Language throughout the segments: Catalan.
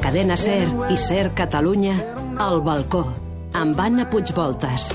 Cadena SER i SER Catalunya, El Balcó, amb Anna Puigvoltas.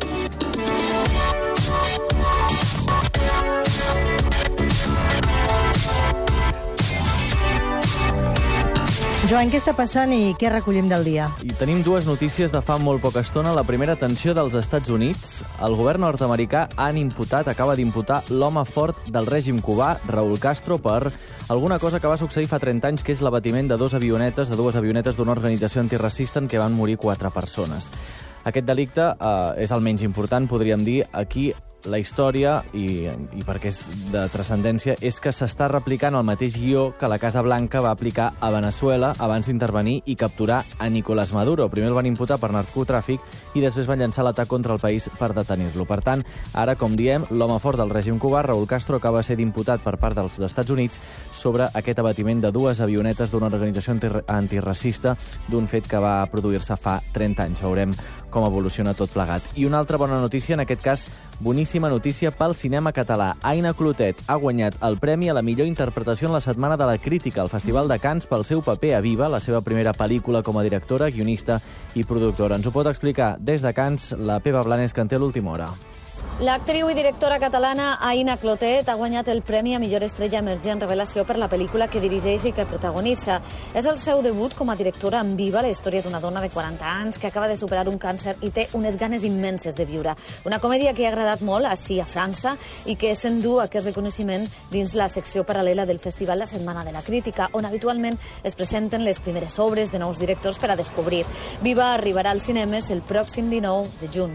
Joan, què està passant i què recollim del dia? I tenim dues notícies de fa molt poca estona. La primera, atenció dels Estats Units. El govern nord-americà acaba d'imputar l'home fort del règim cubà, Raúl Castro, per alguna cosa que va succeir fa 30 anys, que és l'abatiment de dues avionetes d'una organització antiracista en què van morir 4 persones. Aquest delicte és el menys important, podríem dir. Aquí la història, i perquè és de transcendència, és que s'està replicant el mateix guió que la Casa Blanca va aplicar a Venezuela abans d'intervenir i capturar a Nicolás Maduro. Primer el van imputar per narcotràfic i després van llançar l'atac contra el país per detenir-lo. Per tant, ara, com diem, l'home fort del règim cubà, Raúl Castro, acaba de ser imputat per part dels Estats Units sobre aquest abatiment de 2 avionetes d'una organització antiracista d'un fet que va produir-se fa 30 anys. Veurem com evoluciona tot plegat. I una altra bona notícia, en aquest cas, boníssima notícia pel cinema català. Aina Clotet ha guanyat el premi a la millor interpretació en la Setmana de la Crítica al Festival de Cannes pel seu paper a Viva, la seva primera pel·lícula com a directora, guionista i productora. Ens ho pot explicar des de Cannes la Pepa Blanes, que en té l'última hora. L'actriu i directora catalana Aina Clotet ha guanyat el Premi a Millor Estrella Emergent Revelació per la pel·lícula que dirigeix i que protagonitza. És el seu debut com a directora en Viva, la història d'una dona de 40 anys que acaba de superar un càncer i té unes ganes immenses de viure. Una comèdia que ha agradat molt així a França i que s'endú aquest reconeixement dins la secció paral·lela del Festival La Setmana de la Crítica, on habitualment es presenten les primeres obres de nous directors per a descobrir. Viva arribarà als cinemes el pròxim 19 de juny.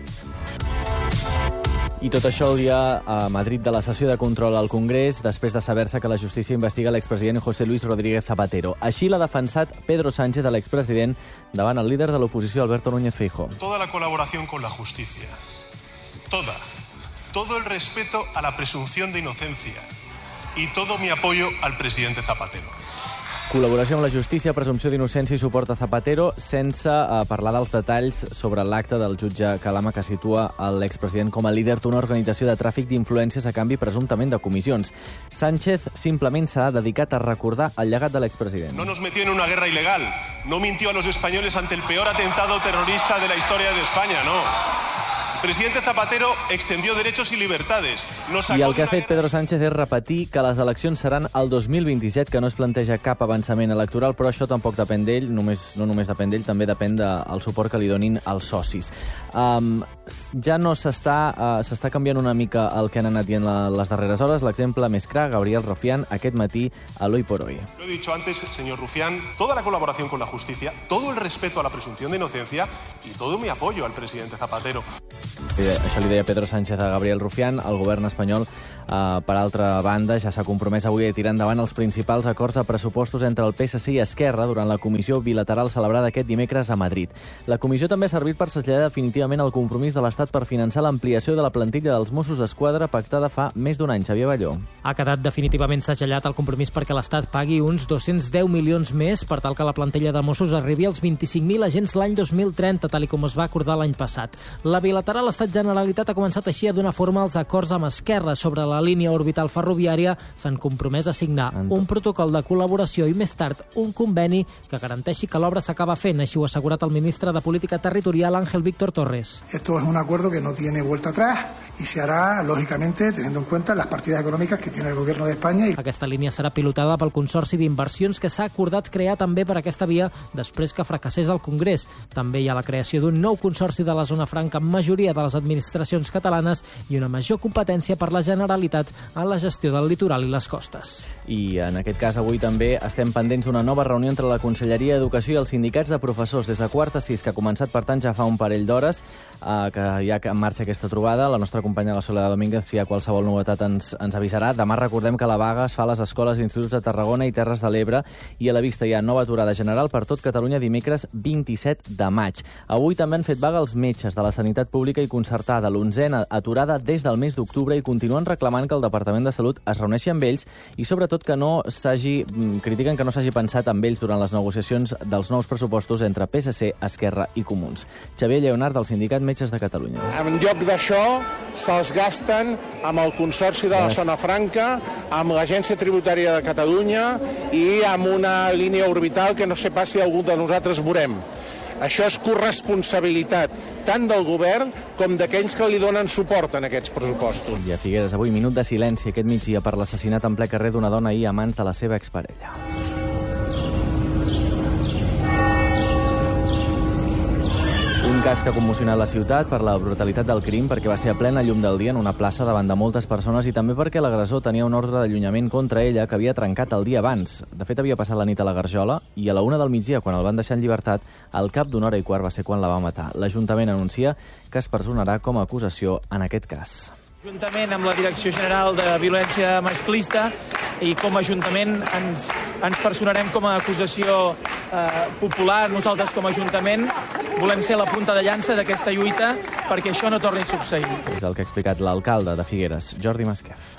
I tot això el dia a Madrid de la sessió de control al Congrés, després de saber-se que la justícia investiga l'expresident José Luis Rodríguez Zapatero. Així l'ha defensat Pedro Sánchez, l'expresident, davant el líder de l'oposició, Alberto Núñez Feijóo. Toda la colaboración con la justicia, todo el respeto a la presunción de inocencia y todo mi apoyo al presidente Zapatero. Col·laboració amb la justícia, presumpció d'innocència i suport a Zapatero, sense parlar dels detalls sobre l'acte del jutge Calama que situa l'expresident com a líder d'una organització de tràfic d'influències a canvi presumptament de comissions. Sánchez simplement s'ha dedicat a recordar el llegat de l'expresident. No nos metió en una guerra ilegal, no mintió a los españoles ante el peor atentado terrorista de la historia de España, no. El presidente Zapatero extendió derechos y libertades. I el que ha fet Pedro Sánchez és repetir que les eleccions seran el 2027, que no es planteja cap avançament electoral, però això tampoc depèn d'ell, no només depèn d'ell, també depèn del suport que li donin els socis. Ja no s'està canviant una mica el que han anat dient les darreres hores. L'exemple més clar, Gabriel Rufián, aquest matí a l'Hoy por Hoy. Lo he dicho antes, señor Rufián, toda la colaboración con la justicia, todo el respeto a la presunción de inocencia y todo mi apoyo al presidente Zapatero. Això li deia Pedro Sánchez a Gabriel Rufián. El govern espanyol, per altra banda, ja s'ha compromès avui a tirar endavant els principals acords de pressupostos entre el PSC i Esquerra durant la comissió bilateral celebrada aquest dimecres a Madrid. La comissió també ha servit per traslladar definitivament el compromís de l'Estat per finançar l'ampliació de la plantilla dels Mossos d'Esquadra pactada fa més d'un any. Xavier Balló. Ha quedat definitivament segellat el compromís perquè l'Estat pagui uns 210 milions més per tal que la plantilla de Mossos arribi als 25.000 agents l'any 2030, tal com es va acordar l'any passat. La bilateral l'Estat Generalitat ha començat així a donar forma als acords amb Esquerra sobre la línia orbital ferroviària. S'han compromès a signar un protocol de col·laboració i més tard un conveni que garanteixi que l'obra s'acaba fent, així ho ha assegurat el ministre de Política Territorial, Ángel Víctor Torres. Esto es un acuerdo que no tiene vuelta atrás y se hará, lógicamente, teniendo en cuenta las partidas económicas que tiene el gobierno de España. Aquesta línia serà pilotada pel Consorci d'Inversions que s'ha acordat crear també per aquesta via després que fracassés al Congrés. També hi ha la creació d'un nou consorci de la zona franca amb majoria de les administracions catalanes i una major competència per la Generalitat en la gestió del litoral i les costes. I en aquest cas avui també estem pendents d'una nova reunió entre la Conselleria d'Educació i els sindicats de professors des de quart a sis, que ha començat per tant ja fa un parell d'hores, que hi ha en marxa aquesta trobada. La nostra companya la Soledad Domínguez, si hi ha qualsevol novetat ens avisarà. Demà recordem que la vaga es fa a les escoles i instituts de Tarragona i Terres de l'Ebre i a la vista hi ha nova aturada general per tot Catalunya dimecres 27 de maig. Avui també han fet vaga els metges de la sanitat pública pública i concertada, l'11a aturada des del mes d'octubre, i continuen reclamant que el Departament de Salut es reuneixi amb ells i, sobretot, critiquen que no s'hagi pensat amb ells durant les negociacions dels nous pressupostos entre PSC, Esquerra i Comuns. Xavier Lleonard, del Sindicat Metges de Catalunya. En lloc d'això, se'ls gasten amb el Consorci de la Zona Franca, amb l'Agència Tributària de Catalunya i amb una línia orbital que no sé pas si algú de nosaltres veurem. Això és corresponsabilitat tant del govern com d'aquells que li donen suport en aquests pressupostos. I a Figueres, avui, minut de silenci aquest migdia per l'assassinat en ple carrer d'una dona ahir a mans de la seva exparella. Un cas que ha commocionat la ciutat per la brutalitat del crim, perquè va ser a plena llum del dia en una plaça davant de moltes persones, i també perquè l'agressor tenia un ordre d'allunyament contra ella que havia trencat el dia abans. De fet, havia passat la nit a la Garjola i a la 1 del migdia, quan el van deixar en llibertat, al cap d'una hora i quart va ser quan la va matar. L'Ajuntament anuncia que es personarà com a acusació en aquest cas. Juntament amb la Direcció General de Violència Masclista i com a Ajuntament ens personarem com a acusació popular. Nosaltres com a Ajuntament volem ser la punta de llança d'aquesta lluita perquè això no torni a succeir. És el que ha explicat l'alcalde de Figueres, Jordi Masquef.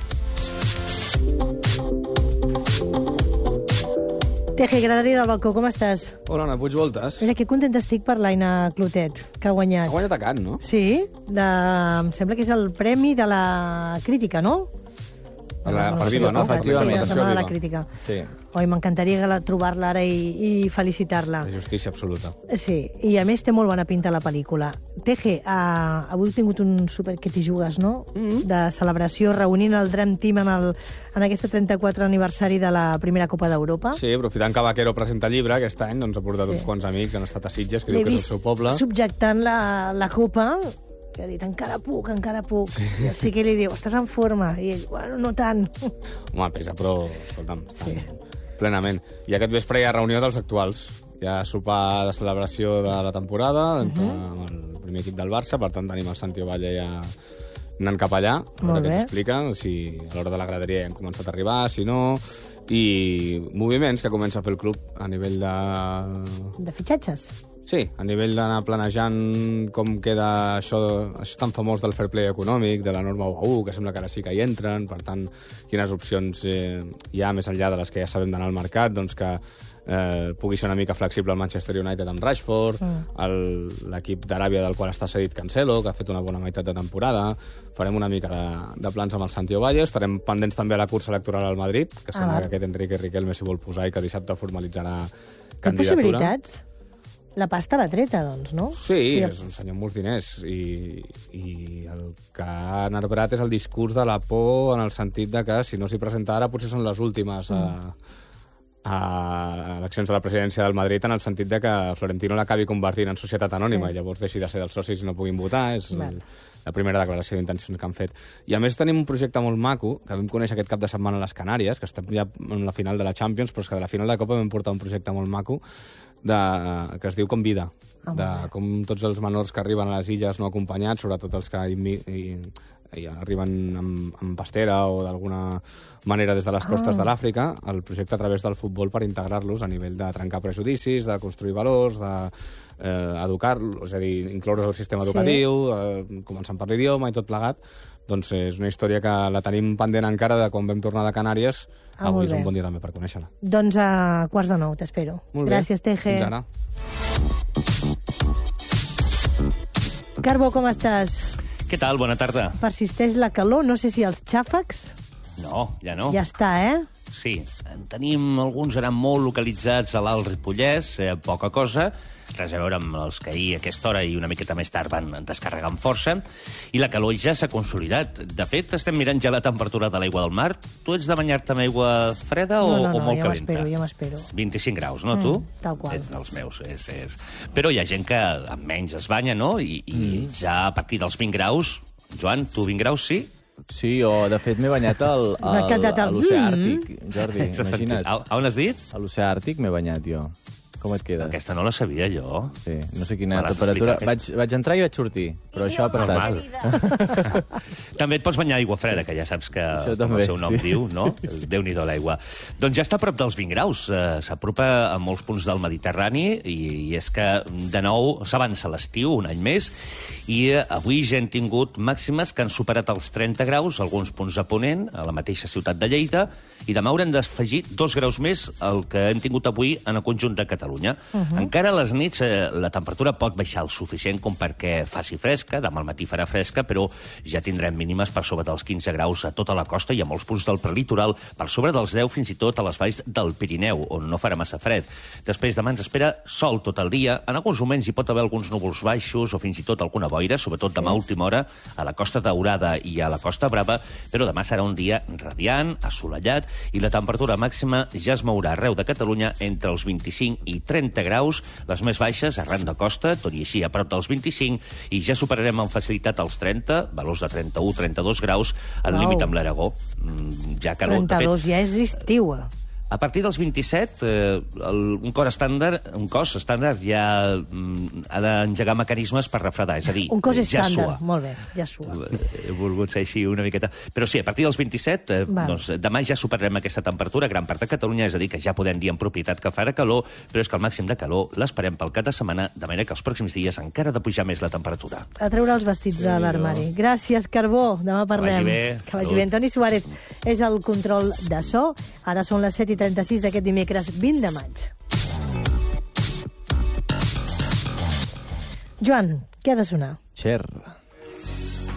Teje, Graderia del Balcó, com estàs? Hola, Anna Puigvoltes. Mira, que content estic per l'Aina Clotet, que ha guanyat. Ha guanyat a Cannes, no? Sí, em sembla que és el premi de la crítica, no? Per Viva, no? Efectivament. Sí, de la crítica. Sí. Oi, m'encantaria trobar-la ara i felicitar-la. De justícia absoluta. Sí, i a més té molt bona pinta la pel·lícula. Teje, avui he tingut un super que t'hi jugues, no? De celebració, reunint el Dream Team en aquest 34 aniversari de la primera Copa d'Europa. Sí, aprofitant que Vaquero presenta llibre aquest any, doncs ha portat uns quants amics, han estat a Sitges, que diu que és el seu poble. Subjectant la copa, que ha dit, encara puc. I el Sique li diu, estàs en forma? I ell, bueno, no tant. Home, pesa, però, escolta'm, plenament. I aquest vespre hi ha reunió dels actuals. Hi ha sopar de celebració de la temporada entre el primer equip del Barça, per tant tenim el Santi Ovalle ja anant cap allà, a veure què ens explica, si a l'hora de la graderia ja han començat a arribar, si no, i moviments que comença a fer el club a nivell de... De fitxatges? Sí, a nivell d'anar planejant com queda això tan famós del fair play econòmic, de la norma 1, que sembla que ara sí que hi entren, per tant, quines opcions hi ha més enllà de les que ja sabem d'anar al mercat, doncs que pugui ser una mica flexible el Manchester United amb Rashford, l'equip d'Aràbia del qual està cedit Cancelo, que ha fet una bona meitat de temporada, farem una mica de plans amb el Santi Ovalle, estarem pendents també a la cursa electoral al Madrid, que sembla que aquest Enrique Riquelme s'hi vol posar i que dissabte formalitzarà candidatura. Té possibilitats? La pasta l'ha treta, doncs, no? Sí, és un senyor amb molts diners i el que ha enarbrat és el discurs de la por en el sentit de que si no s'hi presenta ara potser són les últimes a eleccions a la presidència del Madrid, en el sentit de que Florentino l'acabi convertint en societat anònima i llavors deixi de ser dels socis i no puguin votar. És la primera declaració d'intencions que han fet. I a més tenim un projecte molt maco que vam conèixer aquest cap de setmana a les Canàries, que estem ja en la final de la Champions, però és que de la final de Copa vam portar un projecte molt maco que es diu Convida, de com tots els menors que arriben a les illes no acompanyats, sobretot els que arriben amb pastera o d'alguna manera des de les costes de l'Àfrica, el projecte a través del futbol per integrar-los a nivell de trencar prejudicis, de construir valors, d'educar-los, és a dir, incloure's al sistema educatiu, començant per l'idioma i tot plegat. Doncs és una història que la tenim pendent encara de quan vam tornar de Canàries. Avui és un bon dia també per conèixer-la. Doncs a 8:45 t'espero. Gràcies, Teje. Fins ara. Carbó, com estàs? Què tal? Bona tarda. Persisteix la calor, no sé si els xàfecs... No, ja no. Ja està, Sí, en tenim alguns seran molt localitzats a l'Alt Ripollès, poca cosa, res a veure amb els que ahir a aquesta hora i una miqueta més tard van descarregar amb força, i la calor ja s'ha consolidat. De fet, estem mirant ja la temperatura de l'aigua del mar. Tu ets de banyar-te amb aigua freda o molt calenta? No, jo m'espero. 25 graus, no, tu? Tal qual. Ets dels meus, és. Però hi ha gent que amb menys es banya, no? I ja a partir dels 20 graus... Joan, tu 20 graus sí? Sí, de fet m'he banyat a l'oceà Àrtic, Jordi, imagina't. A on has dit? A l'oceà Àrtic m'he banyat jo. Com et quedes? Aquesta no la sabia jo. Sí, no sé quina temperatura. Vaig entrar i vaig sortir, però això ha passat. També et pots banyar aigua freda, que ja saps que el seu nom diu, no? Déu-n'hi-do l'aigua. Doncs ja està a prop dels 20 graus. S'apropa a molts punts del Mediterrani i és que, de nou, s'avança l'estiu un any més i avui ja hem tingut màximes que han superat els 30 graus, alguns punts a Ponent, a la mateixa ciutat de Lleida, i demà haurem d'afegir 2 graus més el que hem tingut avui en el conjunt de Catalunya. Encara a les nits la temperatura pot baixar el suficient com perquè faci fresca, demà al matí farà fresca, però ja tindrem mínimes per sobre dels 15 graus a tota la costa i a molts punts del prelitoral, per sobre dels 10 fins i tot a les valls del Pirineu, on no farà massa fred. Després demà ens espera sol tot el dia, en alguns moments hi pot haver alguns núvols baixos o fins i tot alguna boira, sobretot demà a última hora a la Costa Daurada i a la Costa Brava, però demà serà un dia radiant, assolellat, i la temperatura màxima ja es mourà arreu de Catalunya entre els 25 i 30 graus, les més baixes arran de costa, tot i així a prop dels 25, i ja superarem amb facilitat els 30, valors de 31-32 graus, al límit amb l'Aragó. Ja calor, 32 ja és estiu. A partir dels 27, un cos estàndard ja ha d'engegar mecanismes per refredar, és a dir, un cos ja estàndard, sua. molt bé, ja sua. He volgut ser així una miqueta. Però sí, a partir dels 27, doncs, demà ja superarem aquesta temperatura a gran part de Catalunya, és a dir, que ja podem dir en propietat que farà calor, però és que el màxim de calor l'esperem pel cap de setmana, de manera que els pròxims dies encara ha de pujar més la temperatura. A treure els vestits de l'armari. Gràcies, Carbó. Demà parlem. Que vagi bé. Antoni Suárez és el control de so. Ara són les 7:36 d'aquest dimecres 20 de maig. Joan, què ha de sonar? Cher.